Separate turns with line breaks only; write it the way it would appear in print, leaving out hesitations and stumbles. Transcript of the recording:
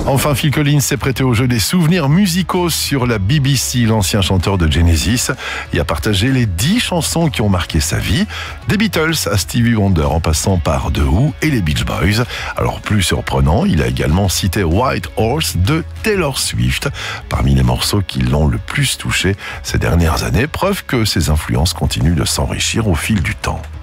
Enfin, Phil Collins s'est prêté au jeu des souvenirs musicaux sur la BBC. L'ancien chanteur de Genesis y a partagé les 10 chansons qui ont marqué sa vie, des Beatles à Stevie Wonder en passant par The Who et les Beach Boys. Alors plus surprenant, il a également cité White Horse de Taylor Swift parmi les morceaux qui l'ont le plus touché ces dernières années, preuve que ses influences continuent de s'enrichir au fil du temps.